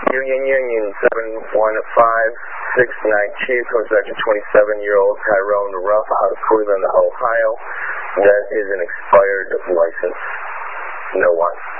Union 71569 comes back to 27-year-old Tyrone Ruff out of Cleveland, Ohio. That is an expired license. No one.